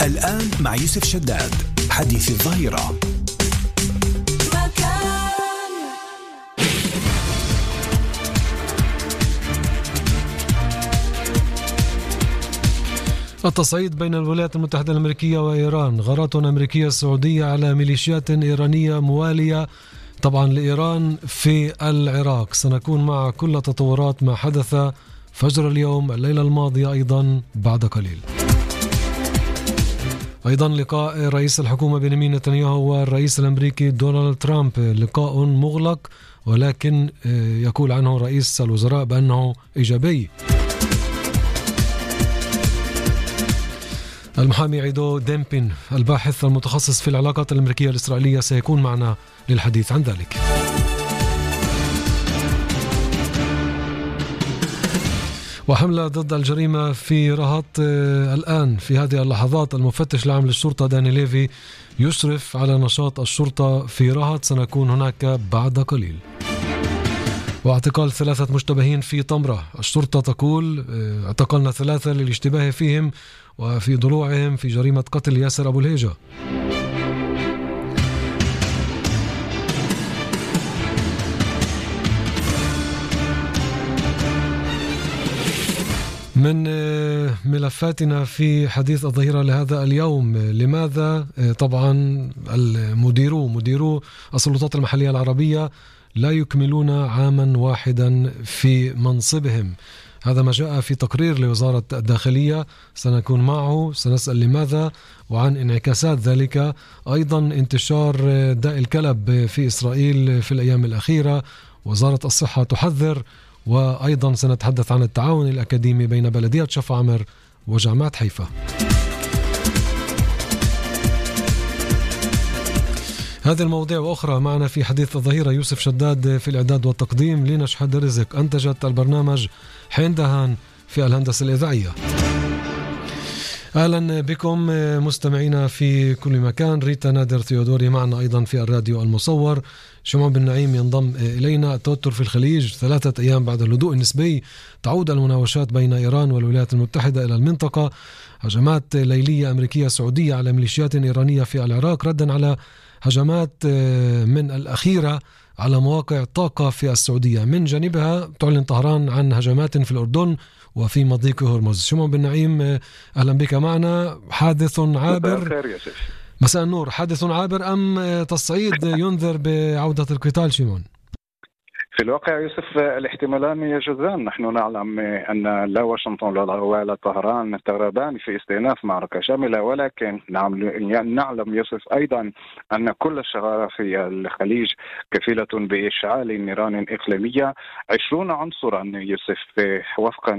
الآن مع يوسف شداد حديث الظهيرة. التصعيد بين الولايات المتحدة الأمريكية وإيران، غارات أمريكية سعودية على ميليشيات إيرانية موالية طبعا لإيران في العراق. سنكون مع كل تطورات ما حدث فجر اليوم الليلة الماضية أيضا بعد قليل. أيضا لقاء رئيس الحكومة بنيامين نتنياهو والرئيس الأمريكي دونالد ترامب، لقاء مغلق ولكن يقول عنه رئيس الوزراء بأنه إيجابي. المحامي عيدو ديمبين الباحث المتخصص في العلاقات الأمريكية الإسرائيلية سيكون معنا للحديث عن ذلك. وحملة ضد الجريمة في رهط الآن في هذه اللحظات. المفتش العام للشرطة داني ليفي يشرف على نشاط الشرطة في رهط، سنكون هناك بعد قليل. واعتقال 3 مشتبهين في طمرة. الشرطة تقول اعتقلنا 3 للاشتباه فيهم وفي ضلوعهم في جريمة قتل ياسر أبو الهيجة. من ملفاتنا في حديث الظهيرة لهذا اليوم، لماذا طبعا مديرو السلطات المحلية العربية لا يكملون عاما واحدا في منصبهم؟ هذا ما جاء في تقرير لوزارة الداخلية، سنكون معه، سنسأل لماذا وعن انعكاسات ذلك. أيضا انتشار داء الكلب في إسرائيل في الأيام الأخيرة، وزارة الصحة تحذر. وأيضا سنتحدث عن التعاون الأكاديمي بين بلدية شفعمر وجامعة حيفا. هذه المواضيع وأخرى معنا في حديث الظهيرة. يوسف شداد في الإعداد والتقديم، لينا شحاد رزق أنتجت البرنامج، حين دهان في الهندسة الإذاعية. أهلا بكم مستمعينا في كل مكان. ريتا نادر ثيودوري معنا أيضا في الراديو المصور. شمعون بن نعيم ينضم إلينا. التوتر في الخليج، 3 أيام بعد الهدوء النسبي تعود المناوشات بين إيران والولايات المتحدة إلى المنطقة. هجمات ليلية أمريكية سعودية على ميليشيات إيرانية في العراق ردا على هجمات من الأخيرة على مواقع طاقة في السعودية. من جانبها تعلن طهران عن هجمات في الأردن وفي مضيق هرمز. شمعون بن نعيم أهلا بك معنا. حادث عابر، مساء النور. حادث عابر أم تصعيد ينذر بعودة القتال شمعون؟ في الواقع يوسف الاحتمالان يجوزان. نحن نعلم أن لا واشنطن ولا طهران ترغبان في استئناف معركة شاملة، ولكن نعلم يوسف أيضا أن كل الشغارة في الخليج كفيلة بإشعال نيران إقليمية. 20 عنصرا يوسف وفقا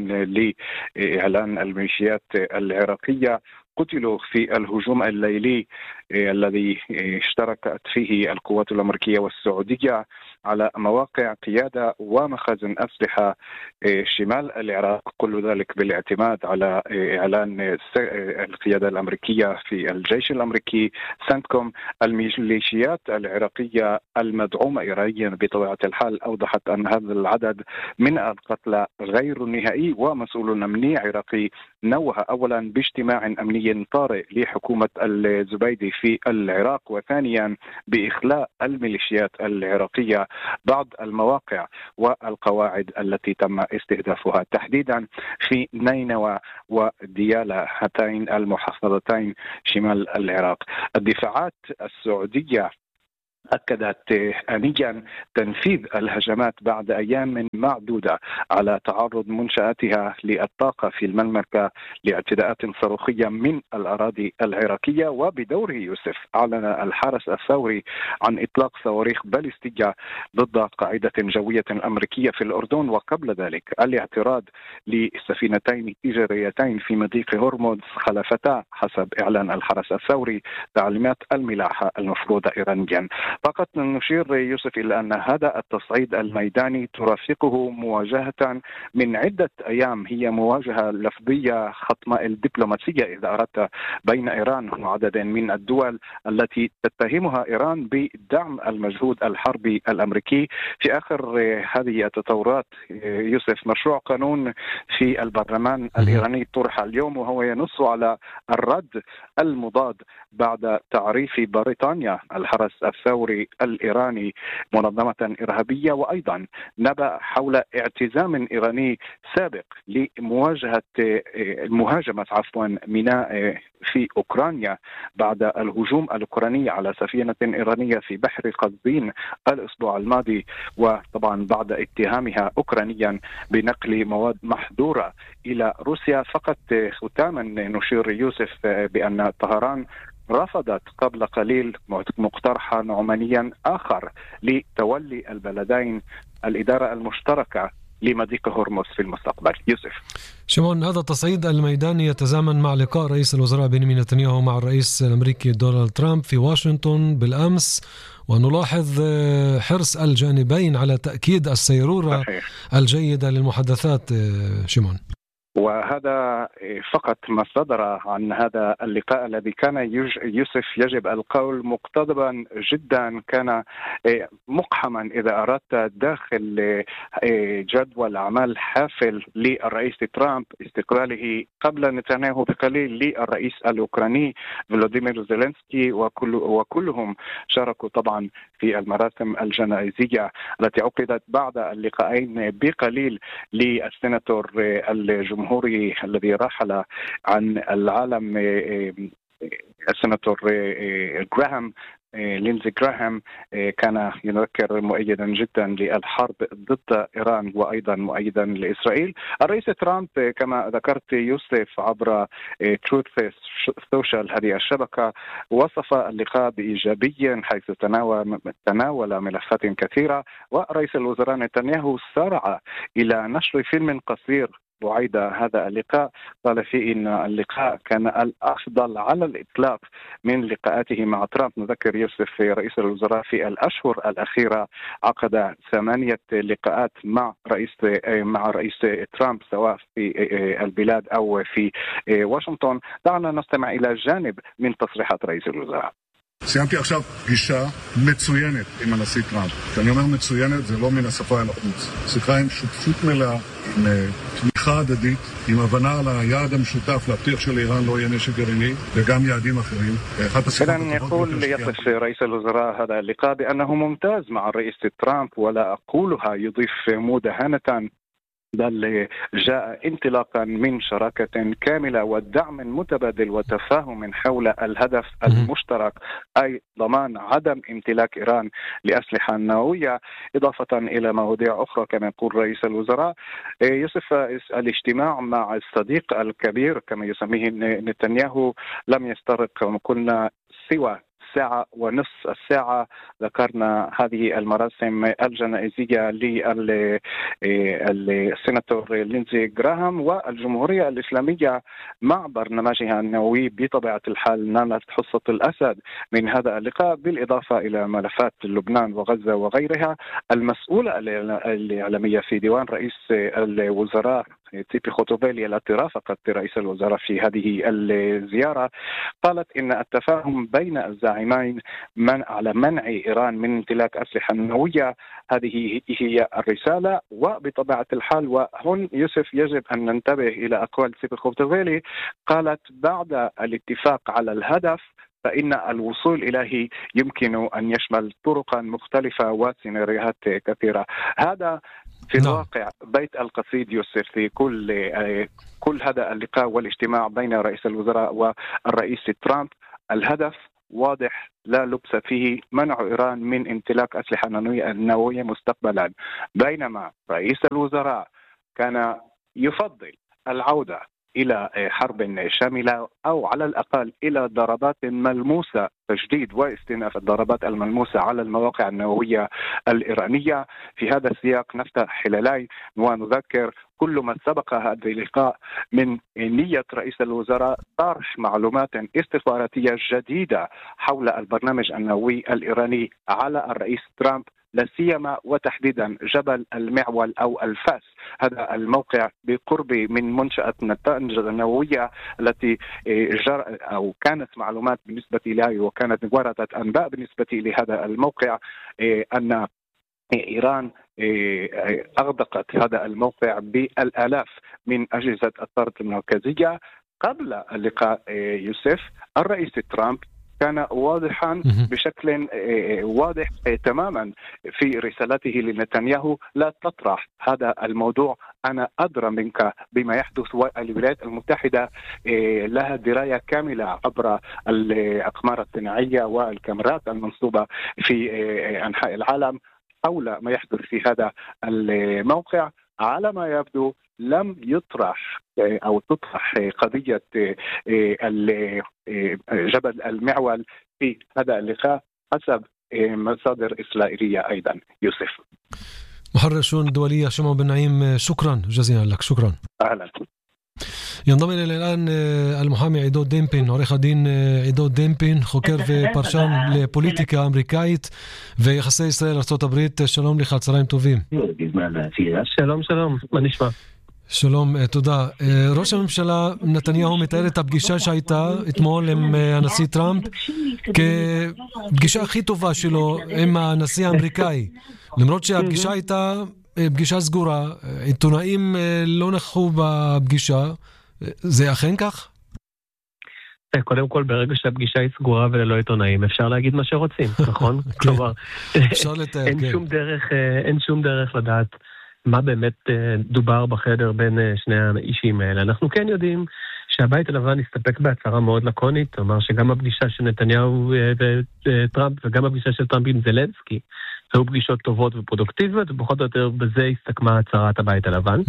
لإعلان الميليشيات العراقية قتلوا في الهجوم الليلي الذي اشتركت فيه القوات الأمريكية والسعودية على مواقع قيادة ومخازن أسلحة شمال العراق، كل ذلك بالاعتماد على إعلان القيادة الأمريكية في الجيش الأمريكي سنتكوم. الميليشيات العراقية المدعومة إيرانيا بطبيعة الحال أوضحت أن هذا العدد من القتلى غير نهائي، ومسؤول أمني عراقي نوه أولا باجتماع أمني طارئ لحكومة الزبيدي في العراق، وثانيا بإخلاء الميليشيات العراقية بعض المواقع والقواعد التي تم استهدافها تحديدا في نينوى وديالى، هاتين المحافظتين شمال العراق. الدفاعات السعودية أكدت آنيا تنفيذ الهجمات بعد أيام معدودة على تعرض منشآتها للطاقة في المملكة لاعتداءات صاروخية من الأراضي العراقية. وبدوره يوسف أعلن الحرس الثوري عن إطلاق صواريخ باليستية ضد قاعدة جوية أمريكية في الأردن، وقبل ذلك الاعتراض لسفينتين تجاريتين في مضيق هرمز خلفتا حسب إعلان الحرس الثوري تعليمات الملاحة المفروضة إيرانيا. فقط نشير يوسف إلى أن هذا التصعيد الميداني ترافقه مواجهة من عدة أيام، هي مواجهة لفظية خطمة الدبلوماسية إذا أردت بين إيران وعدد من الدول التي تتهمها إيران بدعم المجهود الحربي الأمريكي. في آخر هذه التطورات يوسف، مشروع قانون في البرلمان الإيراني طرح اليوم، وهو ينص على الرد المضاد بعد تعريف بريطانيا الحرس الثوري الإيراني منظمة إرهابية، وأيضا نبأ حول اعتزام إيراني سابق لمواجهة مهاجمة ميناء في أوكرانيا بعد الهجوم الأوكراني على سفينة إيرانية في بحر قزوين الأسبوع الماضي، وطبعا بعد اتهامها أوكرانيا بنقل مواد محظورة إلى روسيا. فقط ختاما نشير يوسف بأن طهران رفضت قبل قليل مقترحا عمانيا آخر لتولي البلدين الإدارة المشتركة لمضيق هرمز في المستقبل. يوسف شمعون، هذا التصعيد الميداني يتزامن مع لقاء رئيس الوزراء بنيامين نتنياهو مع الرئيس الأمريكي دونالد ترامب في واشنطن بالأمس، ونلاحظ حرص الجانبين على تأكيد السيرورة الجيدة للمحادثات. شمعون، وهذا فقط ما صدر عن هذا اللقاء الذي كان يوسف يجب القول مقتضبا جدا، كان مقحما إذا أردت داخل جدول أعمال حافل للرئيس ترامب استقباله قبل نتنياهو بقليل للرئيس الأوكراني فلوديمير زيلينسكي، وكلهم شاركوا طبعا في المراسم الجنائزية التي عقدت بعد اللقاءين بقليل للسيناتور الجمهوري الذي رحل عن العالم السيناتور جراهام لينزي جراهام. كان يذكر مؤيدا جدا للحرب ضد إيران وأيضا مؤيدا لإسرائيل. الرئيس ترامب كما ذكرت يوسف عبر تروث سوشيال هذه الشبكة وصف اللقاء بإيجابي حيث تناول ملفات كثيرة، ورئيس الوزراء نتنياهو سارع إلى نشر فيلم قصير بعيد هذا اللقاء قال فيه إن اللقاء كان الأفضل على الإطلاق من لقاءاته مع ترامب. نذكر يوسف رئيس الوزراء في الأشهر الأخيرة عقد 8 لقاءات مع رئيس ترامب سواء في البلاد أو في واشنطن. دعنا نستمع إلى جانب من تصريحات רئיס الوزراء. סיימתי עכשיו פגישה מצוינת עם הנשיא טראמפ. כשאני אומר מצוינת זה לא מן השפה אל החוץ. שיחה עם שותפות מלאה, עם תמיכה הדדית, עם הבנה על היעד המשותף להבטיח שלאיראן לא יהיה נשק גרעיני וגם יעדים אחרים. إذن يقول يصف رئيس الوزراء هذا اللقاء بأنه ممتاز مع الرئيس ترامب، ولا أقولها يضيف مدهنة، بل جاء انطلاقا من شراكة كاملة والدعم متبادل وتفاهم حول الهدف المشترك، أي ضمان عدم امتلاك إيران لأسلحة نووية، إضافة إلى مواضيع أخرى. كما يقول رئيس الوزراء يصف الاجتماع مع الصديق الكبير كما يسميه نتنياهو لم يستغرق كما قلنا سوى ساعة ونصف الساعة. ذكرنا هذه المراسم الجنائزية للسيناتور لينزي جراهام، والجمهورية الإسلامية مع برنامجها النووي بطبيعة الحال نالت حصة الأسد من هذا اللقاء، بالإضافة إلى ملفات لبنان وغزة وغيرها. المسؤولة الإعلامية في ديوان رئيس الوزراء تيبي خوتوفيلي التي رافقت رئيس الوزراء في هذه الزيارة قالت إن التفاهم بين الزعيمين على منع إيران من امتلاك أسلحة نووية هذه هي الرسالة. وبطبيعة الحال وهون يوسف يجب أن ننتبه إلى أقوال تيبي خوتوفيلي، قالت بعد الاتفاق على الهدف فإن الوصول إليه يمكن أن يشمل طرقا مختلفة وسيناريوهات كثيرة. هذا في الواقع بيت القصيد يوسف في كل هذا اللقاء والاجتماع بين رئيس الوزراء والرئيس ترامب. الهدف واضح لا لبس فيه، منع إيران من امتلاك أسلحة نووية مستقبلا، بينما رئيس الوزراء كان يفضل العودة إلى حرب شاملة أو على الأقل إلى ضربات ملموسة، تجديد واستئناف الضربات الملموسة على المواقع النووية الإيرانية. في هذا السياق نفتح حلالي ونذكر كل ما سبق هذا اللقاء من نية رئيس الوزراء طرح معلومات استخباراتية جديدة حول البرنامج النووي الإيراني على الرئيس ترامب، لا سيما وتحديدا جبل المعول أو الفاس. هذا الموقع بقرب من منشأة نتنج النووية التي أو كانت معلومات بالنسبة لها وكانت وردت أنباء بالنسبة لهذا الموقع أن إيران أغدقت هذا الموقع بالآلاف من أجهزة الطرد المركزية. قبل اللقاء يوسف، الرئيس ترامب كان واضحا بشكل واضح تماما في رسالته لنتنياهو: لا تطرح هذا الموضوع، أنا أدرى منك بما يحدث، والولايات المتحدة لها دراية كاملة عبر الأقمار الصناعية والكاميرات المنصوبة في أنحاء العالم حول ما يحدث في هذا الموقع. على ما يبدو لم يطرح أو تطرح قضية جبل المعول في هذا اللقاء حسب مصادر إسرائيلية أيضا. يوسف محرر شؤون دولية شمعون بن نعيم، شكرا جزيلا لك. شكرا. أهلا. ينضم إلى الآن المحامي عيدود דמפין, עורך הדין עידוד דמפין, חוקר ופרשן לפוליטיקה אמריקאית ויחסי ישראל ארצות הברית. שלום לך, צהריים טובים. שלום, שלום, מה נשמע? שלום, תודה. ראש הממשלה נתניהו מתאר את הפגישה שהייתה אתמול עם הנשיא טראמפ כפגישה הכי טובה שלו עם הנשיא האמריקאי, למרות שהפגישה הייתה פגישה סגורה, עיתונאים לא נכחו בפגישה. זה אכן כך? קודם כל, ברגע שהפגישה היא סגורה וללא עיתונאים, אפשר להגיד מה שרוצים, נכון? כלומר, אין שום דרך לדעת מה באמת דובר בחדר בין שני האישים האלה. אנחנו כן יודעים שהבית הלבן הסתפק בהצהרה מאוד לקונית, כלומר שגם הפגישה של נתניהו וטראמפ וגם הפגישה של טראמפ עם זלנסקי היו פגישות טובות ופרודוקטיביות, ובכל זאת יותר בזה הסתכמה הצהרת הבית הלבן.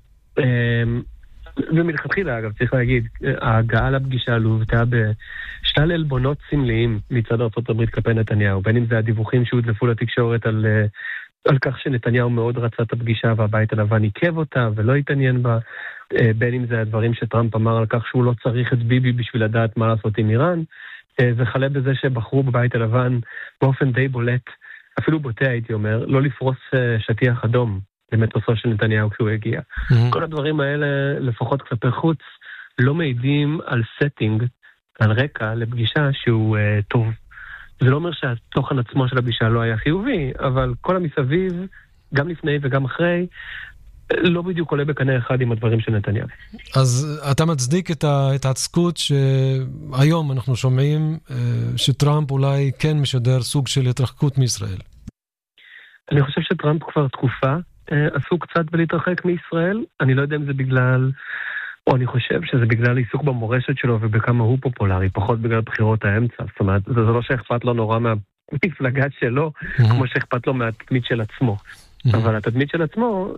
ומלכתחילה, אגב, צריך להגיד, ההגעה לפגישה לוותה בשלל עלבונות סמליים מצד ארצות הברית כלפי נתניהו, בין אם זה הדיווחים שהודלפו לתקשורת על כך שנתניהו מאוד רצה את הפגישה והבית הלבן עיכב אותה ולא התעניין בה, בין אם זה הדברים שטראמפ אמר על כך שהוא לא צריך את ביבי בשביל לדעת מה לעשות עם איראן, וחלה בזה שבחרו בבית הלבן באופן די בולט, אפילו בוטה הייתי אומר, לא לפרוס שטיח אדום למטוסו של נתניהו כשהוא הגיע. כל הדברים האלה, לפחות כלפי חוץ, לא מעידים על סטינג, על רקע לפגישה שהוא טוב. זה לא אומר שהתוכן עצמו של הפגישה לא היה חיובי, אבל כל המסביב, גם לפני וגם אחרי, לא בדיוק עולה בקנה אחד עם הדברים של נתניהו. אז אתה מצדיק את ההתעסקות שהיום אנחנו שומעים שטראמפ אולי כן משדר סוג של התרחקות מישראל? אני חושב שטראמפ כבר תקופה עשו קצת בלהתרחק מישראל. אני לא יודע אם זה בגלל, או אני חושב שזה בגלל עיסוק במורשת שלו ובכמה הוא פופולרי, פחות בגלל בחירות האמצע. זאת אומרת, זה לא שאכפת לו נורא מהמפלגה שלו, כמו שאכפת לו מהתדמית של עצמו. אבל התדמית של עצמו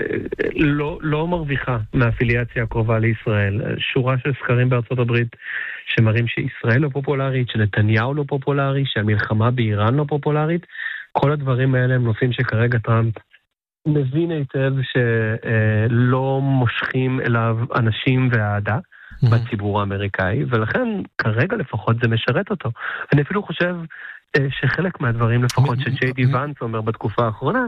לא מרוויחה מהאפיליאציה הקרובה לישראל. שורה של סקרים בארצות הברית שמראים שישראל לא פופולרית, שנתניהו לא פופולרי, שהמלחמה באיראן לא פופולרית. כל הדברים האלה הם נושאים שכרגע טראמפ מבין היטב שלא מושכים אליו אנשים והעדה בציבור האמריקאי, ולכן כרגע לפחות זה משרת אותו. אני אפילו חושב שחלק מהדברים לפחות שג'יי די ואנס אומר בתקופה האחרונה,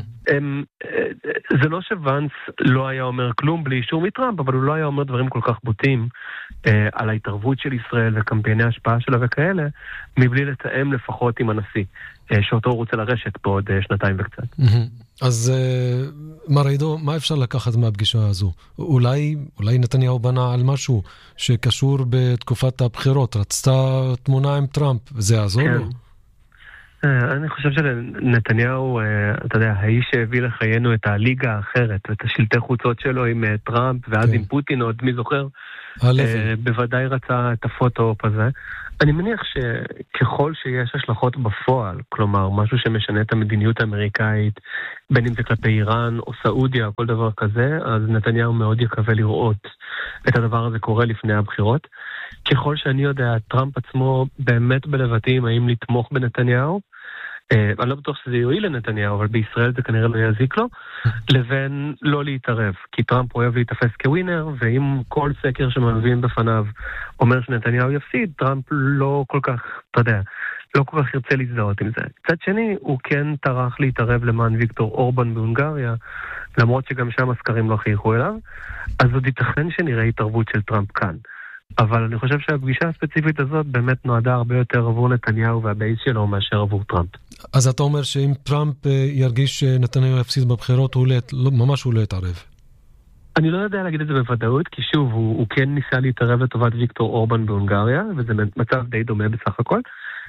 זה לא שוואנס לא היה אומר כלום בלי אישור מטראמפ, אבל הוא לא היה אומר דברים כל כך בוטים על ההתערבות של ישראל וקמפייני ההשפעה שלה וכאלה, מבלי לתאם לפחות עם הנשיא, שאותו הוא רוצה לרשת פה עוד שנתיים וקצת. אז מר עידו, מה אפשר לקחת מהפגישה הזו? אולי נתניהו בנה על משהו שקשור בתקופת הבחירות, רצתה תמונה עם טראמפ, וזה יעזור לו? אני חושב שנתניהו, אתה יודע, האיש שהביא לחיינו את הליגה האחרת, ואת השלטי חוצות שלו עם טראמפ, ואז עם פוטין, עוד מי זוכר, בוודאי רצה את הפוטו-אופ הזה. אני מניח שככל שיש השלכות בפועל, כלומר, משהו שמשנה את המדיניות האמריקאית, בין אם זה כלפי איראן או סעודיה או כל דבר כזה, אז נתניהו מאוד יקווה לראות את הדבר הזה קורה לפני הבחירות. ככל שאני יודע, טראמפ עצמו באמת בלבטים האם לתמוך בנתניהו, אני לא בטוח שזה יועיל לנתניהו, אבל בישראל זה כנראה לא יזיק לו, לבין לא להתערב, כי טראמפ אוהב להתאפס כווינר, ואם כל סקר שמביאים בפניו אומר שנתניהו יפסיד, טראמפ לא כל כך, אתה יודע, לא כל כך ירצה להזדהות עם זה. צד שני, הוא כן טרח להתערב למען ויקטור אורבן בהונגריה, למרות שגם שם הסקרים לא חייכו אליו, אז עוד ייתכן שנראה התערבות של טראמפ כאן. אבל אני חושב שהפגישה הספציפית הזאת באמת נועדה הרבה יותר עבור נתניהו והבייס שלו מאשר עבור טראמפ. אז אתה אומר שאם טראמפ ירגיש שנתניהו יפסיד בבחירות, הוא ממש הוא לא יתערב. אני לא יודע להגיד את זה בוודאות, כי שוב, הוא כן ניסה להתערב לטובת ויקטור אורבן בהונגריה, וזה מצב די דומה בסך הכל.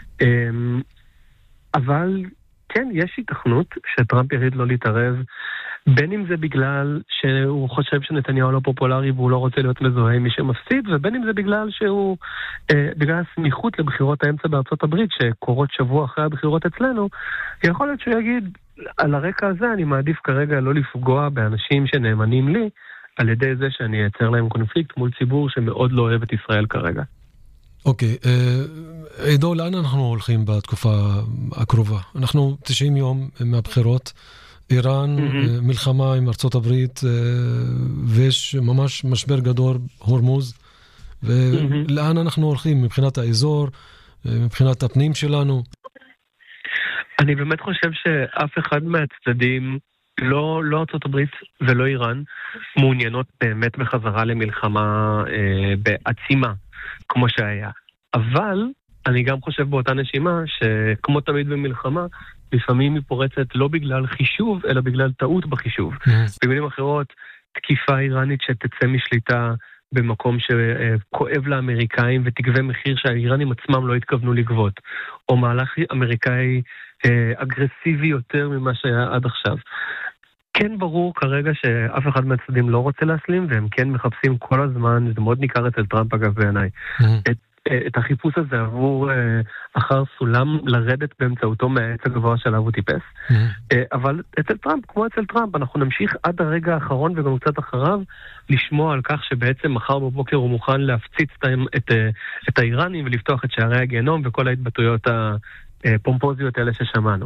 אבל כן, יש התכנות שטראמפ יריד לא להתערב, בין אם זה בגלל שהוא חושב שנתניהו לא פופולרי והוא לא רוצה להיות מזוהה עם מי שמפסיד, ובין אם זה בגלל שהוא, בגלל הסמיכות לבחירות האמצע בארצות הברית, שקורות שבוע אחרי הבחירות אצלנו, יכול להיות שהוא יגיד, על הרקע הזה אני מעדיף כרגע לא לפגוע באנשים שנאמנים לי, על ידי זה שאני אייצר להם קונפליקט מול ציבור שמאוד לא אוהב את ישראל כרגע. אוקיי, עידו, לאן אנחנו הולכים בתקופה הקרובה? אנחנו 90 יום מהבחירות, איראן, מלחמה עם ארצות הברית, ויש ממש משבר גדול, הורמוז, ולאן אנחנו הולכים מבחינת האזור, מבחינת הפנים שלנו? אני באמת חושב שאף אחד מהצדדים, לא ארצות הברית ולא איראן, מעוניינות באמת בחזרה למלחמה בעצימה, כמו שהיה. אבל אני גם חושב באותה נשימה שכמו תמיד במלחמה, לפעמים היא פורצת לא בגלל חישוב, אלא בגלל טעות בחישוב. במילים אחרות, תקיפה איראנית שתצא משליטה במקום שכואב לאמריקאים ותגבה מחיר שהאיראנים עצמם לא התכוונו לגבות. או מהלך אמריקאי אגרסיבי יותר ממה שהיה עד עכשיו. כן ברור כרגע שאף אחד מהצדדים לא רוצה להסלים, והם כן מחפשים כל הזמן, זה מאוד ניכר אצל טראמפ אגב בעיניי, את החיפוש הזה עבור אחר סולם לרדת באמצעותו מהעץ הגבוה שעליו הוא טיפס. אבל אצל טראמפ, כמו אצל טראמפ, אנחנו נמשיך עד הרגע האחרון וגם קצת אחריו, לשמוע על כך שבעצם מחר בבוקר הוא מוכן להפציץ את האיראנים ולפתוח את שערי הגיהנום וכל ההתבטאויות הפומפוזיות האלה ששמענו.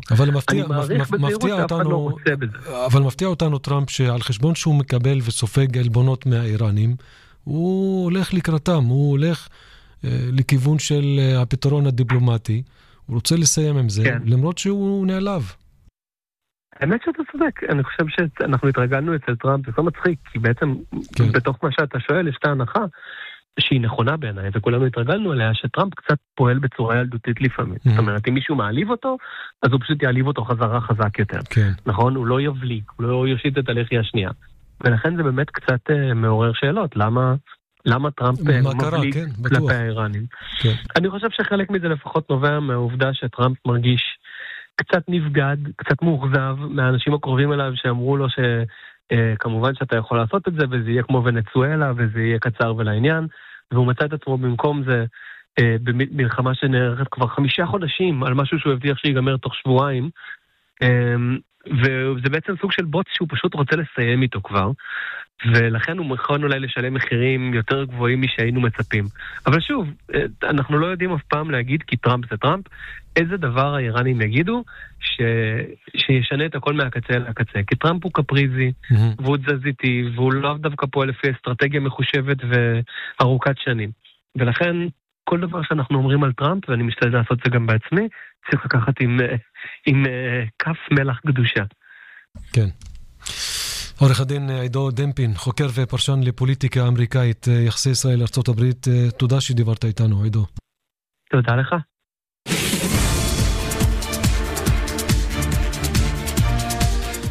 אבל מפתיע אותנו טראמפ שעל חשבון שהוא מקבל וסופג עלבונות מהאיראנים, הוא הולך לקראתם, הוא הולך לכיוון של הפתרון הדיפלומטי, הוא רוצה לסיים עם זה, למרות שהוא נעלב. האמת שאתה צודק, אני חושב שאנחנו התרגלנו אצל טראמפ, זה לא מצחיק, כי בעצם בתוך מה שאתה שואל יש את ההנחה שהיא נכונה בעיניי, וכולנו התרגלנו עליה שטראמפ קצת פועל בצורה ילדותית לפעמים. זאת אומרת, אם מישהו מעליב אותו, אז הוא פשוט יעליב אותו חזרה חזק יותר. נכון? הוא לא יבליג, הוא לא יושיט את הלחי השנייה. ולכן זה באמת קצת מעורר שאלות, למה טראמפ מבליג כלפי האיראנים. אני חושב שחלק מזה לפחות נובע מהעובדה שטראמפ מרגיש קצת נבגד, קצת מאוכזב מהאנשים הקרובים אליו שאמרו לו שכמובן שאתה יכול לעשות את זה וזה יהיה כמו ונצואלה וזה יהיה קצר ולעניין, והוא מצא את עצמו במקום זה במלחמה שנערכת כבר 5 חודשים על משהו שהוא הבטיח שיגמר תוך שבועיים, וזה בעצם סוג של בוץ שהוא פשוט רוצה לסיים איתו כבר, ולכן הוא מוכן אולי לשלם מחירים יותר גבוהים משהיינו מצפים. אבל שוב, אנחנו לא יודעים אף פעם להגיד, כי טראמפ זה טראמפ, איזה דבר האיראנים יגידו שישנה את הכל מהקצה אל הקצה. כי טראמפ הוא קפריזי, והוא תזזיתי, והוא לא דווקא פועל לפי אסטרטגיה מחושבת וארוכת שנים. ולכן כל דבר שאנחנו אומרים על טראמפ, ואני משתדל לעשות זה גם בעצמי, צריך לקחת עם כף מלח קדושה. כן. עורך הדין עידו דמפין, חוקר ופרשן לפוליטיקה אמריקאית, יחסי ישראל ארצות הברית, תודה שדיברת איתנו, עידו. תודה לך.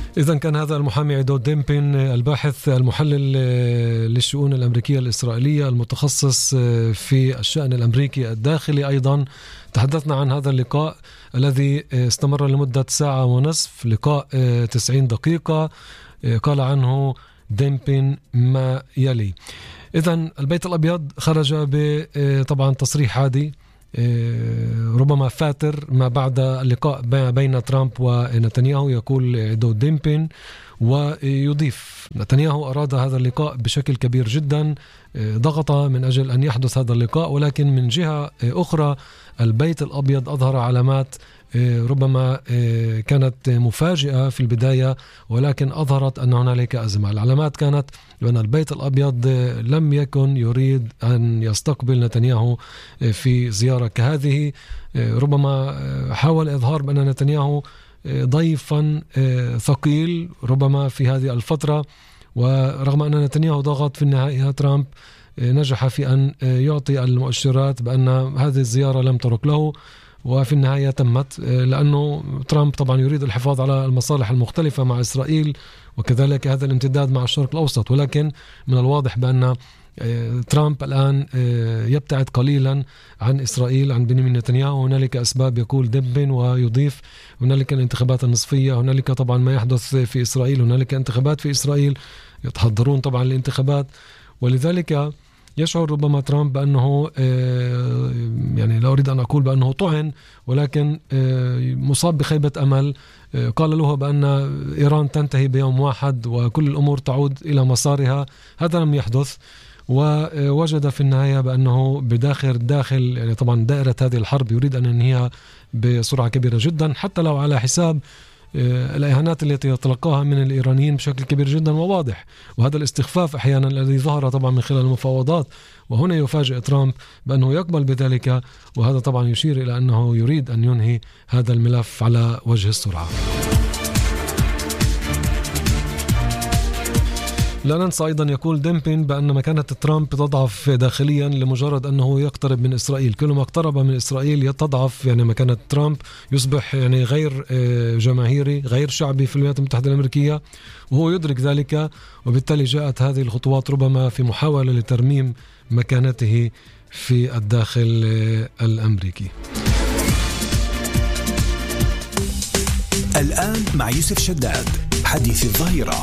إذن كان هذا المحامي عيدو ديمبين الباحث المحلل للشؤون الأمريكية الإسرائيلية المتخصص في الشأن الأمريكي الداخلي. أيضا تحدثنا عن هذا اللقاء الذي استمر لمدة ساعة ونصف، لقاء 90 دقيقة، قال عنه ديمبين ما يلي. إذن البيت الأبيض خرج بطبعا تصريح عادي ربما فاتر ما بعد اللقاء بين ترامب ونتنياهو. يقول عيدو ديمبين ويضيف نتنياهو أراد هذا اللقاء بشكل كبير جدا، ضغط من أجل أن يحدث هذا اللقاء، ولكن من جهة أخرى البيت الأبيض أظهر علامات ربما كانت مفاجئة في البداية، ولكن أظهرت أن هنالك أزمة. العلامات كانت بأن البيت الأبيض لم يكن يريد أن يستقبل نتنياهو في زيارة كهذه. ربما حاول إظهار بأن نتنياهو ضيفا ثقيل ربما في هذه الفترة، ورغم أن نتنياهو ضغط في النهاية ترامب نجح في أن يعطي المؤشرات بأن هذه الزيارة لم ترك له، وفي النهاية تمت، لأنه ترامب طبعا يريد الحفاظ على المصالح المختلفة مع إسرائيل وكذلك هذا الامتداد مع الشرق الأوسط. ولكن من الواضح بأن ترامب الآن يبتعد قليلا عن إسرائيل، عن بنيامين نتنياهو. هنالك أسباب يقول ديمبين ويضيف، هنالك الانتخابات النصفية، هنالك طبعا ما يحدث في إسرائيل، هنالك انتخابات في إسرائيل، يتحضرون طبعا الانتخابات، ولذلك يشعر ربما ترامب بأنه يعني لا أريد أن أقول بأنه طعن، ولكن مصاب بخيبة أمل. قال له بأن إيران تنتهي بيوم واحد وكل الأمور تعود إلى مسارها، هذا لم يحدث، ووجد في النهاية بأنه داخل يعني طبعا دائرة هذه الحرب يريد أن ينهيها بسرعة كبيرة جدا، حتى لو على حساب الإهانات التي يتلقاها من الإيرانيين بشكل كبير جدا وواضح، وهذا الاستخفاف أحيانا الذي ظهر طبعا من خلال المفاوضات. وهنا يفاجئ ترامب بأنه يقبل بذلك، وهذا طبعا يشير إلى أنه يريد أن ينهي هذا الملف على وجه السرعة. لا ننسى أيضا يقول ديمبين بأن مكانة ترامب تضعف داخليا لمجرد أنه يقترب من إسرائيل. كلما اقترب من إسرائيل تضعف يعني مكانة ترامب، يصبح يعني غير جماهيري، غير شعبي في الولايات المتحدة الأمريكية، وهو يدرك ذلك، وبالتالي جاءت هذه الخطوات ربما في محاولة لترميم مكانته في الداخل الأمريكي. الآن مع يوسف شداد، حديث الظهيرة.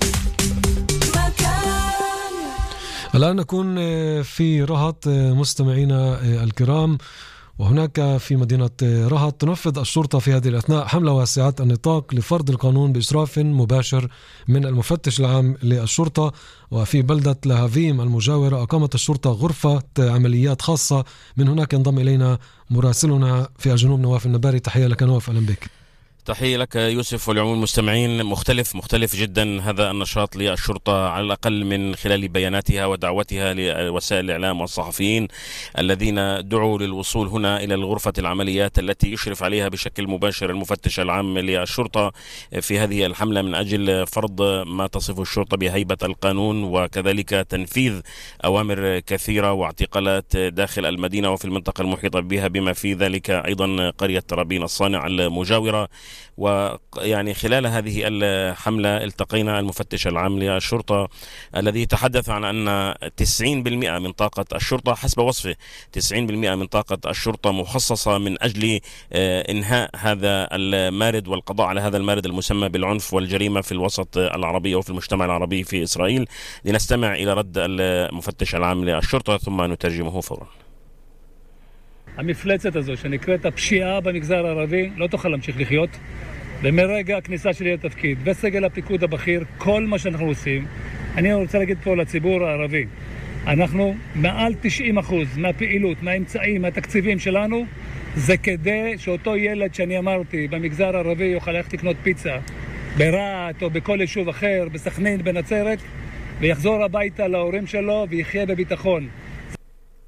الآن نكون في رهط مستمعينا الكرام، وهناك في مدينة رهط تنفذ الشرطة في هذه الأثناء حملة واسعة النطاق لفرض القانون بإشراف مباشر من المفتش العام للشرطة. وفي بلدة لهافيم المجاورة أقامت الشرطة غرفة عمليات خاصة. من هناك انضم إلينا مراسلنا في الجنوب نواف النباري. تحية لك نواف، أهلا بك. تحية لك يوسف والعموم المستمعين. مختلف جدا هذا النشاط للشرطة، على الأقل من خلال بياناتها ودعوتها لوسائل الإعلام والصحفيين الذين دعوا للوصول هنا إلى الغرفة العمليات التي يشرف عليها بشكل مباشر المفتش العام للشرطة في هذه الحملة من أجل فرض ما تصف الشرطة بهيبة القانون، وكذلك تنفيذ أوامر كثيرة واعتقالات داخل المدينة وفي المنطقة المحيطة بها، بما في ذلك أيضا قرية ترابين الصانع المجاورة. ويعني خلال هذه الحملة التقينا المفتش العام للشرطة الذي تحدث عن أن 90% من طاقة الشرطة، حسب وصفه 90% من طاقة الشرطة مخصصة من أجل إنهاء هذا المارد والقضاء على هذا المارد المسمى بالعنف والجريمة في الوسط العربي وفي المجتمع العربي في إسرائيل. لنستمع إلى رد المفتش العام للشرطة ثم נתרגמו فورا. המפלצת הזו שנקראת הפשיעה במגזר הערבי לא תוכל להמשיך לחיות, ומרגע הכניסה שלי לתפקיד וסגל הפיקוד הבכיר, כל מה שאנחנו עושים, אני רוצה להגיד פה לציבור הערבי, אנחנו מעל 90% מהפעילות, מהאמצעים, מהתקציבים שלנו, זה כדי שאותו ילד שאני אמרתי במגזר הערבי יוכל ללכת לקנות פיצה ברהט או בכל יישוב אחר, בסכנין, בנצרת, ויחזור הביתה להורים שלו ויחיה בביטחון.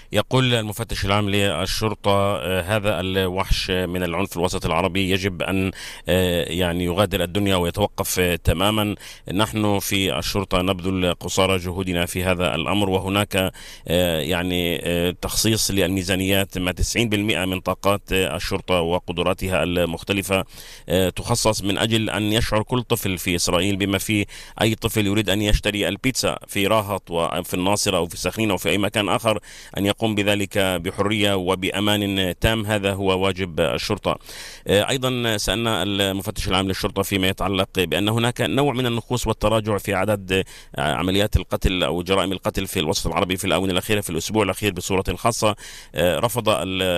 يقول المفتش العام للشرطة هذا الوحش من العنف في الوسط العربي يجب أن يعني يغادر الدنيا ويتوقف تماما. نحن في الشرطة نبذل قصارى جهودنا في هذا الأمر، وهناك يعني تخصيص للميزانيات ما 90% من طاقات الشرطة وقدراتها المختلفة تخصص من أجل أن يشعر كل طفل في إسرائيل بما فيه أي طفل يريد أن يشتري البيتزا في راهط وفي الناصرة أو في سخنين أو في أي مكان آخر أن يقوم بذلك بحرية وبأمان تام. هذا هو واجب الشرطة. أيضا سألنا المفتش العام للشرطة فيما يتعلق بأن هناك نوع من النقوص والتراجع في عدد عمليات القتل أو جرائم القتل في الوسط العربي في الآونة الأخيرة، في الأسبوع الأخير بصورة خاصة. رفض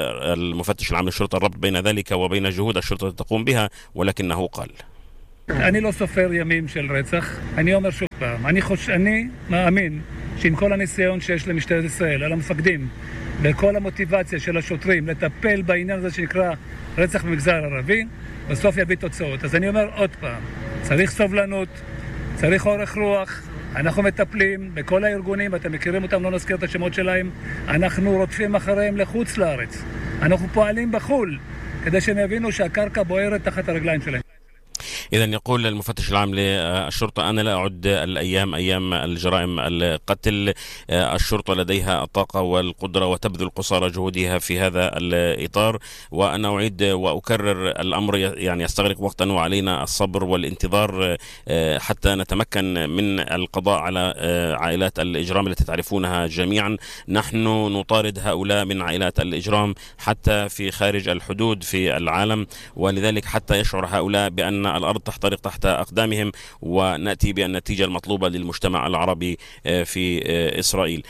المفتش العام للشرطة الربط بين ذلك وبين جهود الشرطة تقوم بها، ولكنه قال: אני לא סופר ימים של רצח. אני אומר שוב פעם, אני מאמין שעם כל הניסיון שיש למשטרת ישראל, על המפקדים וכל המוטיבציה של השוטרים לטפל בעניין הזה שנקרא רצח במגזר הערבי, בסוף יביא תוצאות. אז אני אומר עוד פעם, צריך סובלנות, צריך אורך רוח. אנחנו מטפלים בכל הארגונים, ואתם מכירים אותם, לא נזכיר את השמות שלהם. אנחנו רודפים אחריהם לחוץ לארץ. אנחנו פועלים בחול כדי שהם יבינו שהקרקע בוערת תחת הרגליים שלהם. إذن يقول المفتش العام للشرطة: أنا لا أعد الأيام أيام الجرائم القتل. الشرطة لديها الطاقة والقدرة وتبذل قصارى جهودها في هذا الإطار، وأنا أعيد وأكرر الأمر يعني يستغرق وقتا وعلينا الصبر والانتظار حتى نتمكن من القضاء على عائلات الإجرام التي تعرفونها جميعا. نحن نطارد هؤلاء من عائلات الإجرام حتى في خارج الحدود في العالم، ولذلك حتى يشعر هؤلاء بأن الأرض تحترق تحت أقدامهم ونأتي بالنتيجة المطلوبة للمجتمع العربي في إسرائيل.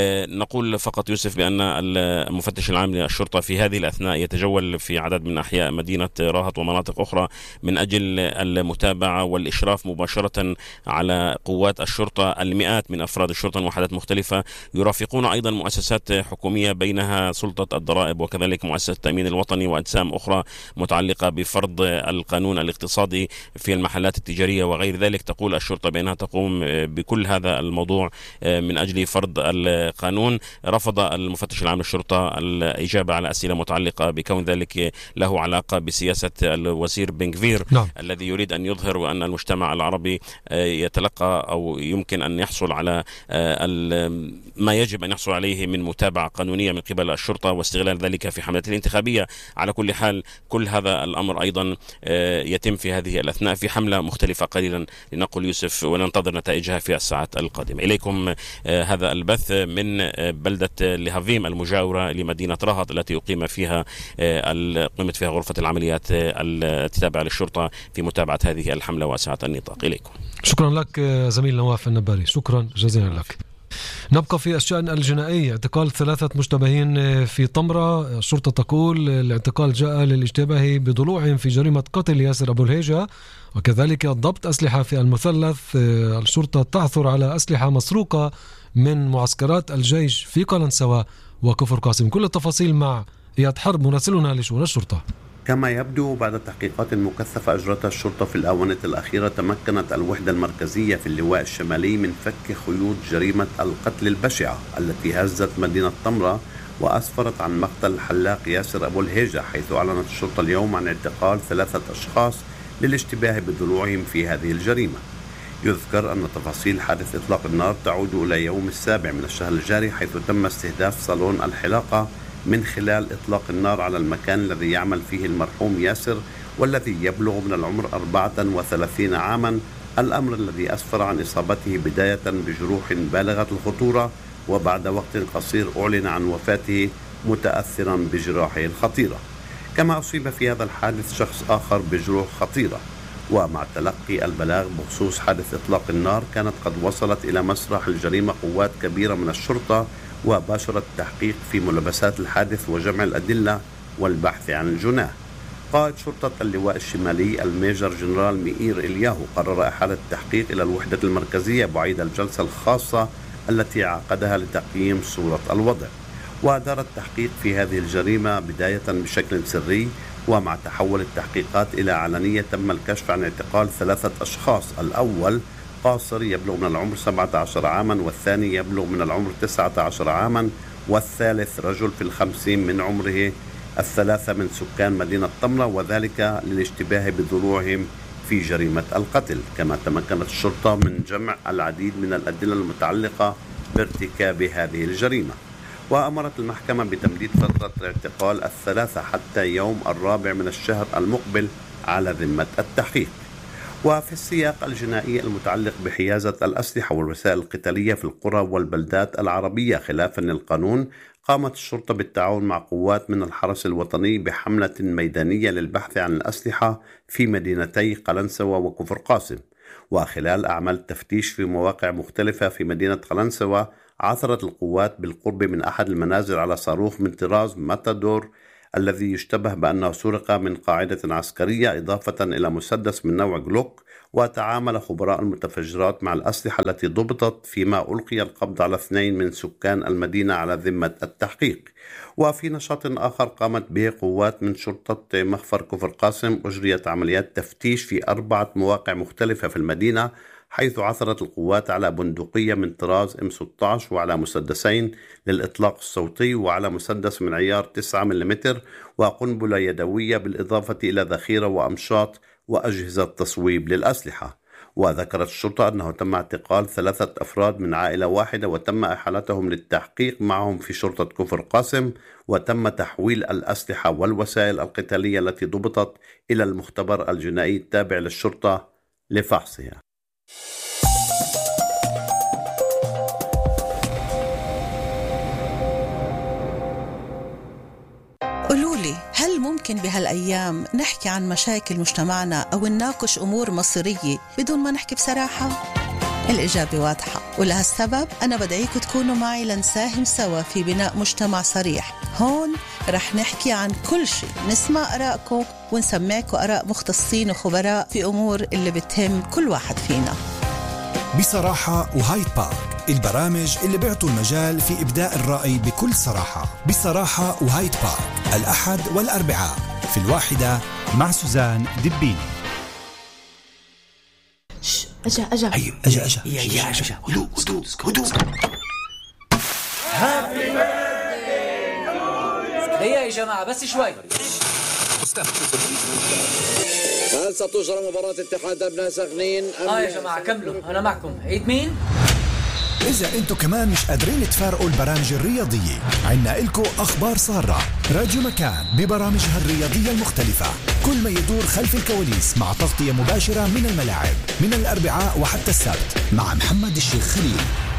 نقول فقط يوسف بأن المفتش العام للشرطة في هذه الأثناء يتجول في عدد من أحياء مدينة راهط ومناطق أخرى من أجل المتابعة والإشراف مباشرة على قوات الشرطة. المئات من أفراد الشرطة من وحدات مختلفة يرافقون أيضا مؤسسات حكومية بينها سلطة الضرائب وكذلك مؤسسة التأمين الوطني وأجسام أخرى متعلقة بفرض القانون الاقتصادي في المحلات التجارية وغير ذلك. تقول الشرطة بأنها تقوم بكل هذا الموضوع من أجل فرض القانون. رفض المفتش العام للشرطة الإجابة على أسئلة متعلقة بكون ذلك له علاقة بسياسة الوزير بن غفير الذي يريد أن يظهر وأن المجتمع العربي يتلقى أو يمكن أن يحصل على ما يجب أن يحصل عليه من متابعة قانونية من قبل الشرطة واستغلال ذلك في حملة الانتخابية. على كل حال كل هذا الأمر أيضا يتم في هذه الأثناء في حملة مختلفة قليلا لنقل يوسف، وننتظر نتائجها في الساعات القادمة. إليكم هذا البث من بلدة لهافيم المجاورة لمدينة راهط التي قامت فيها غرفة العمليات التابعة للشرطة في متابعة هذه الحملة واسعة النطاق. إليكم. شكرا لك زميل نواف النباري، شكرا جزيلا لك. نبقى في الشأن الجنائي. اعتقال 3 مشتبهين في طمرة. الشرطة تقول الاعتقال جاء للاشتباه بضلوعهم في جريمة قتل ياسر أبو الهيجة وكذلك ضبط أسلحة في المثلث. الشرطة تعثر على أسلحة مسروقة من معسكرات الجيش في قلنسوة وكفر قاسم. كل التفاصيل مع إياد حرب مراسلنا لشؤون الشرطة. كما يبدو بعد تحقيقات مكثفة أجرتها الشرطة في الآونة الأخيرة، تمكنت الوحدة المركزية في اللواء الشمالي من فك خيوط جريمة القتل البشعة التي هزت مدينة طمرة وأسفرت عن مقتل الحلاق ياسر أبو الهيجة، حيث أعلنت الشرطة اليوم عن اعتقال 3 أشخاص للاشتباه بضلوعهم في هذه الجريمة. يذكر أن تفاصيل حادث إطلاق النار تعود إلى يوم 7 من الشهر الجاري، حيث تم استهداف صالون الحلاقة من خلال إطلاق النار على المكان الذي يعمل فيه المرحوم ياسر والذي يبلغ من العمر 34 عاما، الأمر الذي أسفر عن إصابته بداية بجروح بالغة الخطورة وبعد وقت قصير أعلن عن وفاته متأثرا بجراحه الخطيرة. كما أصيب في هذا الحادث شخص آخر بجروح خطيرة. ومع تلقي البلاغ بخصوص حادث إطلاق النار كانت قد وصلت إلى مسرح الجريمة قوات كبيرة من الشرطة وباشرت التحقيق في ملابسات الحادث وجمع الأدلة والبحث عن الجناه. قائد شرطة اللواء الشمالي الميجر جنرال مئير إلياهو قرر إحالة التحقيق إلى الوحدة المركزية بعيد الجلسة الخاصة التي عقدها لتقييم صورة الوضع. ودار التحقيق في هذه الجريمة بداية بشكل سري، ومع تحول التحقيقات إلى علنية تم الكشف عن اعتقال 3 أشخاص. الأول قاصر يبلغ من العمر 17 عاما والثاني يبلغ من العمر 19 عاما، والثالث رجل في 50 من عمره، الثلاثة من سكان مدينة طمرة، وذلك للاشتباه بضلوعهم في جريمة القتل. كما تمكنت الشرطة من جمع العديد من الأدلة المتعلقة بارتكاب هذه الجريمة. وأمرت المحكمة بتمديد فترة اعتقال الثلاثة حتى يوم 4 من الشهر المقبل على ذمة التحقيق. وفي السياق الجنائي المتعلق بحيازة الأسلحة والوسائل القتالية في القرى والبلدات العربية خلافا للقانون، قامت الشرطة بالتعاون مع قوات من الحرس الوطني بحملة ميدانية للبحث عن الأسلحة في مدينتي قلنسوة وكفر قاسم. وخلال أعمال تفتيش في مواقع مختلفة في مدينة قلنسوة، عثرت القوات بالقرب من أحد المنازل على صاروخ من طراز ماتادور الذي يشتبه بأنه سرق من قاعدة عسكرية، إضافة إلى مسدس من نوع جلوك. وتعامل خبراء المتفجرات مع الأسلحة التي ضبطت، فيما ألقي القبض على 2 من سكان المدينة على ذمة التحقيق. وفي نشاط آخر قامت به قوات من شرطة مخفر كفر قاسم، أجريت عمليات تفتيش في 4 مواقع مختلفة في المدينة، حيث عثرت القوات على بندقية من طراز M16 وعلى مسدسين للإطلاق الصوتي وعلى مسدس من عيار 9 ملم وقنبلة يدوية، بالإضافة إلى ذخيرة وأمشاط وأجهزة تصويب للأسلحة. وذكرت الشرطة أنه تم اعتقال 3 أفراد من عائلة واحدة، وتم إحالتهم للتحقيق معهم في شرطة كفر قاسم، وتم تحويل الأسلحة والوسائل القتالية التي ضبطت إلى المختبر الجنائي التابع للشرطة لفحصها. قولولي، هل ممكن بهالأيام نحكي عن مشاكل مجتمعنا أو نناقش أمور مصيرية بدون ما نحكي بصراحة؟ الإجابة واضحة، ولهالسبب أنا بدعيكم تكونوا معي لنساهم سوا في بناء مجتمع صريح. هون رح نحكي عن كل شيء، نسمع آراءكم ونسمعكم آراء مختصين وخبراء في أمور اللي بتهم كل واحد فينا. بصراحة وهايد بارك، البرامج اللي بيعطوا المجال في إبداء الرأي بكل صراحة. بصراحة وهايد بارك، الأحد والأربعاء في 1 مع سوزان دبيني. أجا هدوء. هيا يا جماعة بس شوي. هل ستجرى مباراة اتحاد أبناء سخنين؟ يا جماعة كملوا، أنا معكم. عيد مين؟ إذا أنتوا كمان مش قادرين تفارقوا البرامج الرياضية، عنا إلكو أخبار سارة. راديو مكان ببرامجها الرياضية المختلفة، كل ما يدور خلف الكواليس، مع تغطية مباشرة من الملاعب من الأربعاء وحتى السبت مع محمد الشيخ خليل.